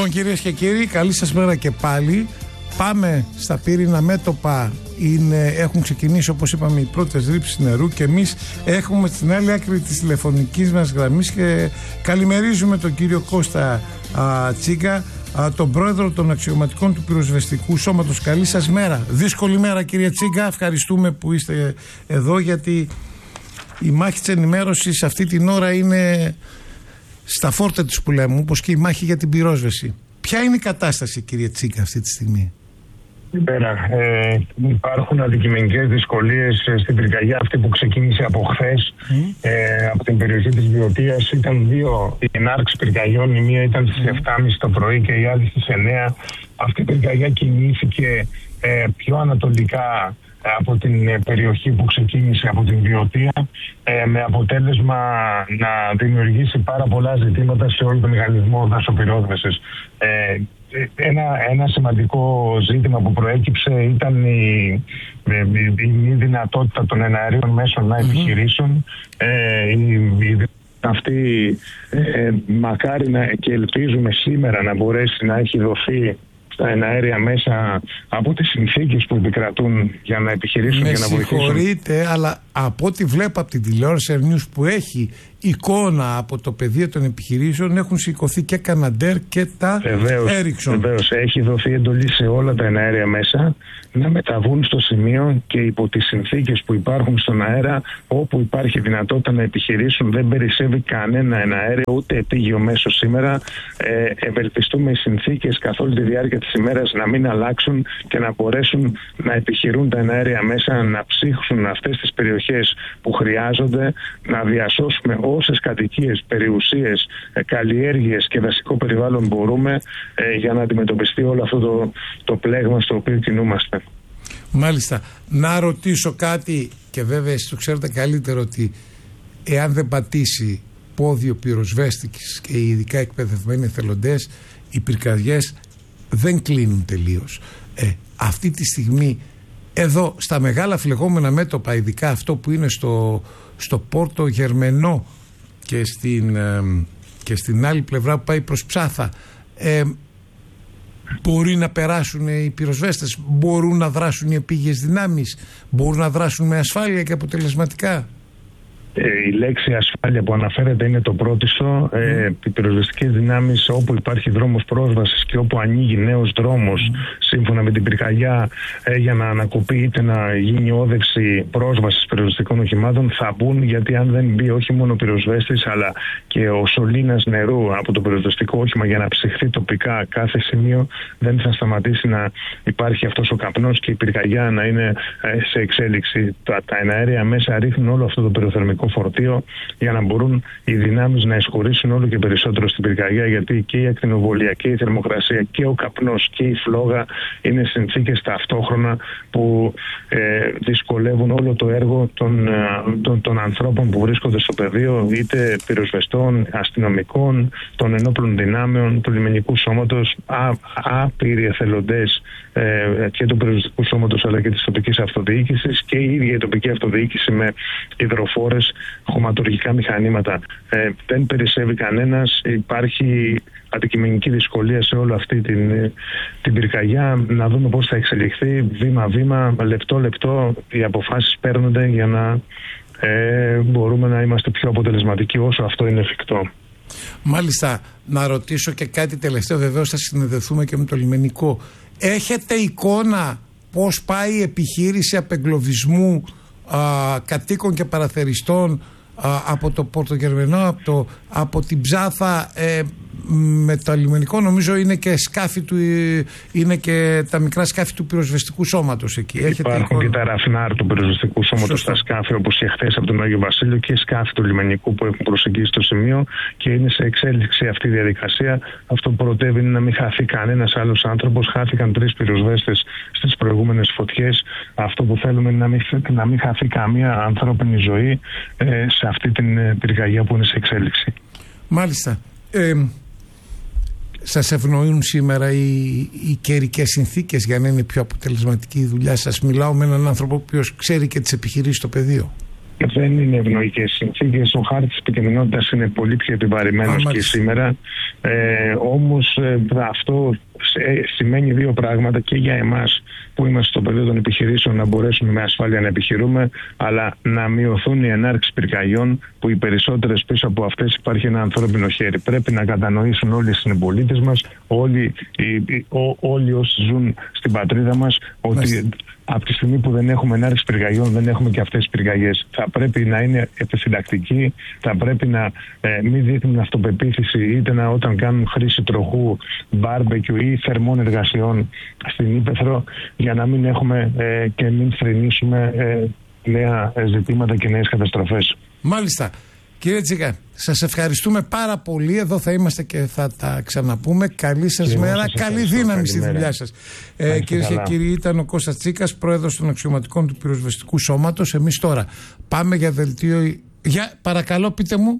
Λοιπόν, κυρίες και κύριοι, καλή σας μέρα και πάλι. Πάμε στα πύρινα μέτωπα. Έχουν ξεκινήσει, όπως είπαμε, οι πρώτες ρήψεις νερού και εμείς έχουμε στην άλλη άκρη της τηλεφωνικής μας γραμμής και καλημερίζουμε τον κύριο Κώστα Τσίγκα, τον πρόεδρο των αξιωματικών του πυροσβεστικού σώματος. Καλή σας μέρα. Δύσκολη μέρα, κύριε Τσίγκα. Ευχαριστούμε που είστε εδώ, γιατί η μάχη της ενημέρωσης αυτή την ώρα είναι στα φόρτα της που λέμε, όπως και η μάχη για την πυρόσβεση. Ποια είναι η κατάσταση, κύριε Τσίγκα, αυτή τη στιγμή? Υπάρχουν αντικειμενικές δυσκολίες στην πυρκαγιά αυτή που ξεκίνησε από χθες, από την περιοχή της Βιωτίας. Ήταν δύο οι ενάρξεις πυρκαγιών, η μία ήταν στις 7.30 το πρωί και η άλλη στις 9. Αυτή η πυρκαγιά κινήθηκε πιο ανατολικά από την περιοχή που ξεκίνησε από την Βιωτία, με αποτέλεσμα να δημιουργήσει πάρα πολλά ζητήματα σε όλο το μηχανισμό δασοπυρόσβεσης. Ένα σημαντικό ζήτημα που προέκυψε ήταν η μη δυνατότητα των εναερίων μέσων να επιχειρήσουν. Αυτή μακάρι και ελπίζουμε σήμερα να μπορέσει να έχει δοθεί στα εναέρια μέσα από τις συνθήκες που επικρατούν για να επιχειρήσουν και να βοηθήσουν. Με συγχωρείτε, αλλά από ό,τι βλέπω από την τηλεόραση News που έχει εικόνα από το πεδίο των επιχειρήσεων, έχουν σηκωθεί και Καναντέρ και τα Έριξον. Βεβαίως, έχει δοθεί εντολή σε όλα τα εναέρια μέσα να μεταβούν στο σημείο και υπό τις συνθήκες που υπάρχουν στον αέρα, όπου υπάρχει δυνατότητα να επιχειρήσουν. Δεν περισσεύει κανένα εναέριο ούτε επίγειο μέσο σήμερα. Ευελπιστούμε οι συνθήκες καθ' όλη τη διάρκεια της ημέρας να μην αλλάξουν και να μπορέσουν να επιχειρούν τα εναέρια μέσα, να ψύχουν αυτές τις περιοχές που χρειάζονται, να διασώσουμε όσες κατοικίες, περιουσίες, καλλιέργειες και δασικό περιβάλλον μπορούμε για να αντιμετωπιστεί όλο αυτό το πλέγμα στο οποίο κινούμαστε. Μάλιστα. Να ρωτήσω κάτι, και βέβαια εσείς το ξέρετε καλύτερο, ότι εάν δεν πατήσει πόδι ο πυροσβέστης και οι ειδικά εκπαιδευμένοι εθελοντές, οι πυρκαγιές δεν κλείνουν τελείως. Αυτή τη στιγμή εδώ στα μεγάλα φλεγόμενα μέτωπα, ειδικά αυτό που είναι στο Πόρτο Γερμενό και στην άλλη πλευρά που πάει προς Ψάθα, μπορεί να περάσουν οι πυροσβέστες, μπορούν να δράσουν οι επίγειες δυνάμεις, μπορούν να δράσουν με ασφάλεια και αποτελεσματικά? Η λέξη ασφάλεια που αναφέρεται είναι το πρώτιστο. Οι πυροσβεστικές δυνάμεις, όπου υπάρχει δρόμος πρόσβασης και όπου ανοίγει νέος δρόμος σύμφωνα με την πυρκαγιά, για να ανακοπεί είτε να γίνει όδευση πρόσβασης πυροσβεστικών οχημάτων, θα μπουν, γιατί αν δεν μπει όχι μόνο ο πυροσβέστης αλλά και ο σωλήνας νερού από το πυροσβεστικό όχημα για να ψυχθεί τοπικά κάθε σημείο, δεν θα σταματήσει να υπάρχει αυτός ο καπνός και η πυρκαγιά να είναι σε εξέλιξη. Τα εναέρια μέσα ρίχνουν όλο αυτό το πυροθερμικό φορτίο για να μπορούν οι δυνάμεις να εισχωρήσουν όλο και περισσότερο στην πυρκαγιά, γιατί και η ακτινοβολία και η θερμοκρασία και ο καπνός και η φλόγα είναι συνθήκες ταυτόχρονα που δυσκολεύουν όλο το έργο των ανθρώπων που βρίσκονται στο πεδίο, είτε πυροσβεστών, αστυνομικών, των ενόπλων δυνάμεων, του λιμενικού σώματος, άπειροι εθελοντές και του πυροσβεστικού σώματος αλλά και της τοπικής αυτοδιοίκησης, και η ίδια η τοπική αυτοδιοίκηση με υδροφόρες, χωματουργικά μηχανήματα. Δεν περισσεύει κανένας. Υπάρχει αντικειμενική δυσκολία σε όλη αυτή την πυρκαγιά. Να δούμε πώς θα εξελιχθεί βήμα-βήμα, λεπτό-λεπτό. Οι αποφάσεις παίρνονται για να μπορούμε να είμαστε πιο αποτελεσματικοί όσο αυτό είναι εφικτό. Μάλιστα. Να ρωτήσω και κάτι τελευταίο, βεβαίως θα συνδεθούμε και με το λιμενικό. Έχετε εικόνα πώς πάει η επιχείρηση απεγκλωβισμού κατοίκων και παραθεριστών από το Πόρτο Γερμενό, από την Ψάθα, με το λιμενικό? Νομίζω είναι και σκάφη είναι και τα μικρά σκάφη του πυροσβεστικού σώματος εκεί. Υπάρχουν και τα ραφνάρ του πυροσβεστικού σώματος στα σκάφη, όπως και χθες από τον Άγιο Βασίλειο, και σκάφη του λιμενικού που έχουν προσεγγίσει το σημείο, και είναι σε εξέλιξη αυτή η διαδικασία. Αυτό που προτεύει είναι να μην χαθεί κανένας άλλος άνθρωπος. Χάθηκαν 3 πυροσβέστες στις προηγούμενες φωτιές. Αυτό που θέλουμε είναι να μην χαθεί καμία ανθρώπινη ζωή σε αυτή την πυρκαγιά που είναι σε εξέλιξη. Μάλιστα. Σας ευνοούν σήμερα οι καιρικές συνθήκες για να είναι πιο αποτελεσματική η δουλειά σας? Μιλάω με έναν άνθρωπο που ξέρει και τις επιχειρήσεις στο πεδίο. δεν είναι ευνοϊκές συνθήκες. Ο χάρτης επικινδυνότητας είναι πολύ πιο επιβαρημένος και σήμερα. Όμως αυτό σημαίνει δύο πράγματα και για εμάς που είμαστε στο πεδίο των επιχειρήσεων, να μπορέσουμε με ασφάλεια να επιχειρούμε, αλλά να μειωθούν οι ενάρξεις πυρκαγιών, που οι περισσότερες πίσω από αυτές υπάρχει ένα ανθρώπινο χέρι. Πρέπει να κατανοήσουν όλοι οι συμπολίτες μας, όλοι όσοι ζουν στην πατρίδα μας, ότι από τη στιγμή που δεν έχουμε ενάρξη πυρκαγιών, δεν έχουμε και αυτές τις πυρκαγιές. Θα πρέπει να είναι επιφυλακτικοί, θα πρέπει να μην δείχνουν αυτοπεποίθηση, είτε όταν κάνουν χρήση τροχού, μπάρμπεκιου ή θερμών εργασιών στην ύπαιθρο, για να μην έχουμε και μην θρηνήσουμε νέα ζητήματα και νέες καταστροφές. Μάλιστα. Κύριε Τσίκα, σας ευχαριστούμε πάρα πολύ. Εδώ θα είμαστε και θα τα ξαναπούμε. Καλή σας μέρα, καλή δύναμη στη δουλειά σας. Κυρίες και κύριοι, ήταν ο Κώστας Τσίκας, πρόεδρος των αξιωματικών του Πυροσβεστικού Σώματος. Εμείς τώρα πάμε για δελτίο. Παρακαλώ, πείτε μου.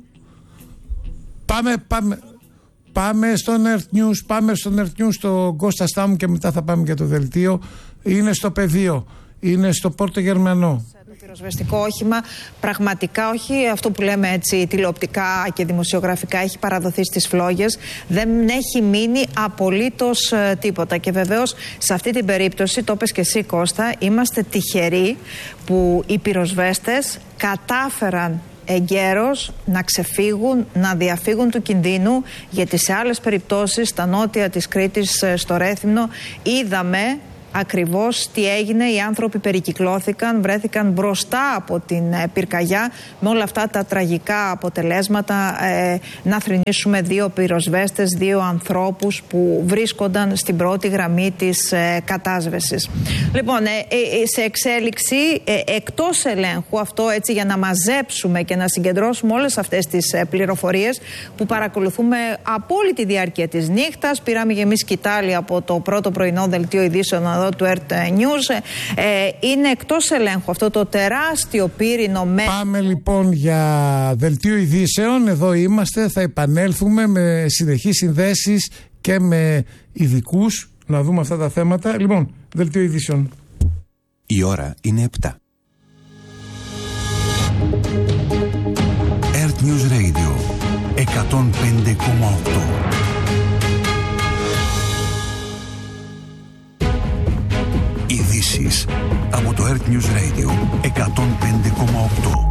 Πάμε στον Earth News. Πάμε στον Earth News, στον Κώστα Στάμου, και μετά θα πάμε για το δελτίο. Είναι στο πεδίο. Είναι στο Πόρτο Γερμανό. Πυροσβεστικό όχημα, πραγματικά όχι αυτό που λέμε έτσι τηλεοπτικά και δημοσιογραφικά, έχει παραδοθεί στις φλόγες, δεν έχει μείνει απολύτως τίποτα. Και βεβαίως σε αυτή την περίπτωση, το είπες και εσύ Κώστα, είμαστε τυχεροί που οι πυροσβέστες κατάφεραν εγκαίρως να ξεφύγουν, να διαφύγουν του κινδύνου, γιατί σε άλλες περιπτώσεις στα νότια της Κρήτης, στο Ρέθυμνο, είδαμε ακριβώς τι έγινε. Οι άνθρωποι περικυκλώθηκαν, βρέθηκαν μπροστά από την πυρκαγιά, με όλα αυτά τα τραγικά αποτελέσματα, να θρηνήσουμε 2 πυροσβέστες, 2 ανθρώπους που βρίσκονταν στην πρώτη γραμμή της κατάσβεσης. Λοιπόν, σε εξέλιξη, εκτός ελέγχου, αυτό έτσι για να μαζέψουμε και να συγκεντρώσουμε όλες αυτές τις πληροφορίες που παρακολουθούμε από όλη τη διάρκεια της νύχτας. Πήραμε και εμείς σκητάλη από το πρώτο πρωινό δελτίο ειδήσεων εδώ του Earth News. Είναι εκτός ελέγχου αυτό το τεράστιο πύρινο. Πάμε λοιπόν για δελτίο ειδήσεων. Εδώ είμαστε, θα επανέλθουμε με συνεχείς συνδέσεις και με ειδικούς να δούμε αυτά τα θέματα. Λοιπόν, δελτίο ειδήσεων. Η ώρα είναι 7. Earth News Radio 105,8. Ειδήσεις από το Earth News Radio 105,8.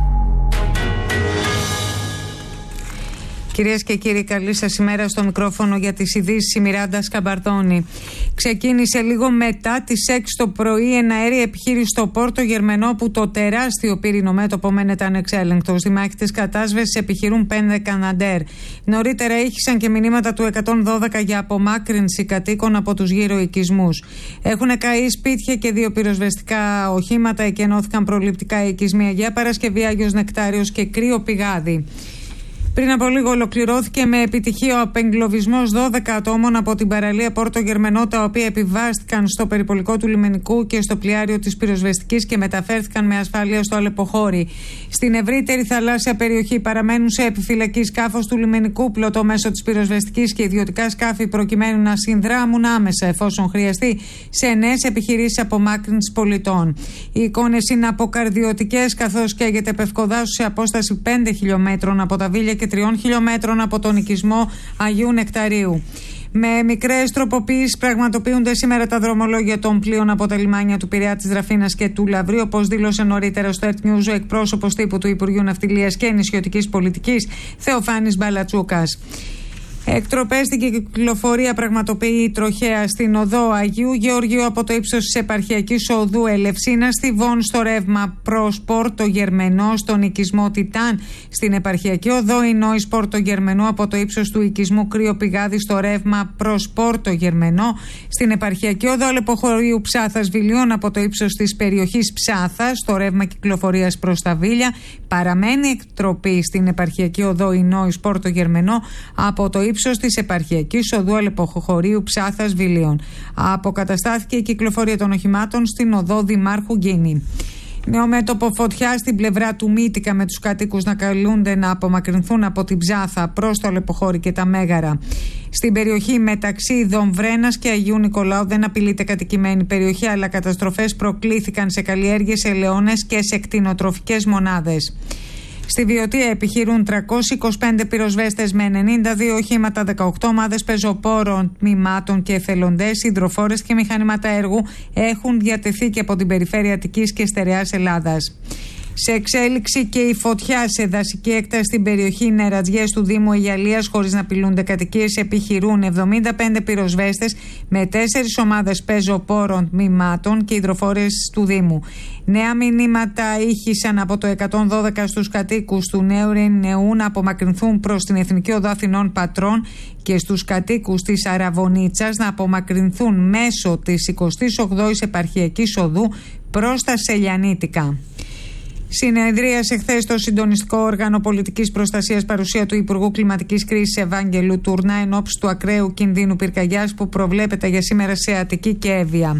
Κυρίες και κύριοι, καλή σας ημέρα. Στο μικρόφωνο για τις ειδήσεις η Μιράντα Σκαμπαρτώνη. Ξεκίνησε λίγο μετά τις 6 το πρωί εναέρια επιχείρηση στο Πόρτο Γερμανό, που το τεράστιο πύρινο μέτωπο μένεται ανεξέλεγκτο. Στη μάχη της κατάσβεσης επιχειρούν 5 Καναντέρ. Νωρίτερα ήχησαν και μηνύματα του 112 για απομάκρυνση κατοίκων από τους γύρω οικισμούς. Έχουν καεί σπίτια και 2 πυροσβεστικά οχήματα, εκενώθηκαν προληπτικά οικισμοί Αγία Παρασκευή, Άγιος Νεκτάριος και Κρύο Πηγάδι. Πριν από λίγο ολοκληρώθηκε με επιτυχία ο απεγκλωβισμός 12 ατόμων από την παραλία Πόρτο Γερμανό, τα οποία επιβάστηκαν στο περιπολικό του λιμενικού και στο πλοιάριο της πυροσβεστικής και μεταφέρθηκαν με ασφάλεια στο Αλεποχώρι. Στην ευρύτερη θαλάσσια περιοχή παραμένουν σε επιφυλακή σκάφος του λιμενικού, πλωτό μέσω της πυροσβεστικής και ιδιωτικά σκάφη, προκειμένου να συνδράμουν άμεσα, εφόσον χρειαστεί, σε νέες επιχειρήσεις απομάκρυνσης πολιτών. Οι εικόνες είναι αποκαρδιωτικές, καθώς καίγεται πευκοδάσου σε απόσταση 5 χιλιόμετρων από τα Βίλια και 3 χιλιόμετρων από τον οικισμό Αγίου Νεκταρίου. Με μικρές τροποποιήσεις πραγματοποιούνται σήμερα τα δρομολόγια των πλοίων από τα λιμάνια του Πειραιά, της Δραφίνας και του Λαβρίου, όπως δήλωσε νωρίτερα στο Earth News ο εκπρόσωπος τύπου του Υπουργείου Ναυτιλίας και Νησιωτικής Πολιτικής, Θεοφάνης Μπαλατσούκας. Εκτροπές στην κυκλοφορία πραγματοποιεί η τροχέα στην οδό Αγίου Γεωργίου από το ύψος της επαρχιακής οδού Ελευσίνα στη Βόν στο ρεύμα προς Πόρτο Γερμενό, στον οικισμό Τιτάν στην επαρχιακή οδό Ινόης Πόρτο Γερμενό από το ύψος του οικισμού Κρύο Πηγάδι στο ρεύμα προς Πόρτο Γερμενό, στην επαρχιακή οδό Αλεποχωρίου Ψάθας Βιλίων από το ύψος της περιοχής Ψάθας στο ρεύμα κυκλοφορίας προς τα Βίλια. Παραμένει εκτροπή στην επαρχιακή οδό Ινόης Πόρτο Γερμενό από το ύψος της επαρχιακής οδού Αλεποχωρίου Ψάθας Βιλίων. Αποκαταστάθηκε η κυκλοφορία των οχημάτων στην οδό Δημάρχου Γκίνη. Νεομέτωπο φωτιά στην πλευρά του Μύτικα, με τους κατοίκους να καλούνται να απομακρυνθούν από την Ψάθα προς το Αλεποχώρι και τα Μέγαρα. Στην περιοχή μεταξύ Δομβρένας και Αγίου Νικολάου δεν απειλείται κατοικημένη περιοχή, αλλά καταστροφές προκλήθηκαν σε καλλιέργειες, ελαιώνες και σε κτηνοτροφικές μονάδες. Στη Βιωτία επιχειρούν 325 πυροσβέστες με 92 οχήματα, 18 ομάδες πεζοπόρων, τμήματων και εθελοντές, υδροφόρες και μηχανήματα έργου έχουν διατεθεί και από την περιφέρεια Αττικής και Στερεάς Ελλάδας. Σε εξέλιξη και η φωτιά σε δασική έκταση στην περιοχή Νερατζιές του Δήμου Αιγιαλίας, χωρίς να απειλούνται κατοικίες, επιχειρούν 75 πυροσβέστες με 4 ομάδες πεζοπόρων, τμήματων και υδροφόρες του Δήμου. Νέα μηνύματα ήχησαν από το 112 στους κατοίκους του Νέου Ρενεού να απομακρυνθούν προς την Εθνική Οδό Αθηνών Πατρών και στους κατοίκους της Αραβωνίτσας να απομακρυνθούν μέσω της 28ης Επαρχιακής Οδού προς τα Σελιανίτικα. Συνεδρίασε χθες το συντονιστικό όργανο πολιτικής προστασίας, παρουσία του Υπουργού Κλιματικής Κρίσης Ευάγγελου Τουρνά, εν ώψη του ακραίου κινδύνου πυρκαγιάς που προβλέπεται για σήμερα σε Αττική και Εύβοια.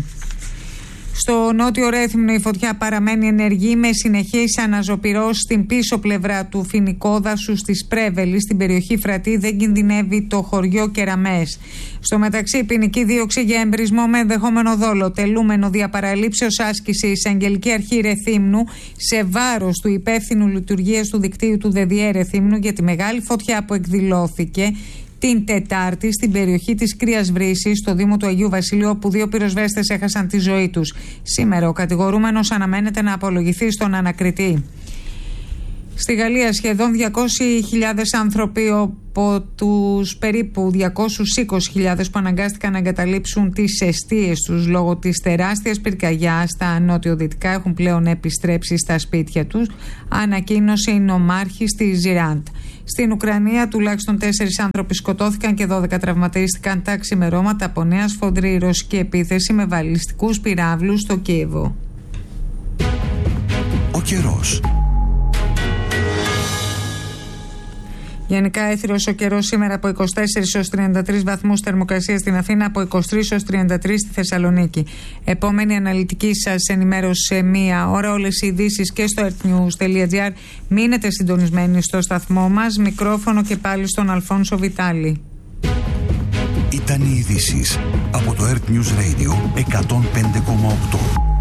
Στο νότιο Ρέθυμνο η φωτιά παραμένει ενεργή με συνεχείς αναζωπυρώσεις στην πίσω πλευρά του φοινικόδασου της Πρέβελης. Στην περιοχή Φρατή δεν κινδυνεύει το χωριό Κεραμές. Στο μεταξύ, ποινική δίωξη για εμπρισμό με ενδεχόμενο δόλο, τελούμενο διαπαραλήψεως άσκηση, Εισαγγελική Αρχή Ρεθύμνου σε βάρος του υπεύθυνου λειτουργίας του δικτύου του ΔΔΕ Ρεθύμνου για τη μεγάλη φωτιά που εκδηλώθηκε την Τετάρτη στην περιοχή της Κρύας Βρύσης, στο Δήμο του Αγίου Βασιλείου, όπου 2 πυροσβέστες έχασαν τη ζωή τους. Σήμερα ο κατηγορούμενος αναμένεται να απολογηθεί στον ανακριτή. Στη Γαλλία σχεδόν 200.000 άνθρωποι από τους περίπου 220.000 που αναγκάστηκαν να εγκαταλείψουν τις εστίες τους λόγω της τεράστιας πυρκαγιάς στα νότιο-δυτικά έχουν πλέον επιστρέψει στα σπίτια τους, ανακοίνωσε η νομάρχης της Ζιράντ. Στην Ουκρανία τουλάχιστον 4 άνθρωποι σκοτώθηκαν και 12 τραυματίστηκαν τα ξημερώματα από νέα σφοδρή ρωσική επίθεση με βαλιστικούς πυράβλους στο Κίεβο. Ο καιρός. Γενικά έθριος ο καιρός σήμερα από 24 έως 33 βαθμούς θερμοκρασία στην Αθήνα, από 23 έως 33 στη Θεσσαλονίκη. Επόμενη αναλυτική σας ενημέρωση σε μία ώρα. Όλες οι ειδήσεις και στο earthnews.gr. Μείνετε συντονισμένοι στο σταθμό μας. Μικρόφωνο και πάλι στον Αλφόνσο Βιτάλη. Ήταν οι ειδήσεις από το Earth News Radio 105,8.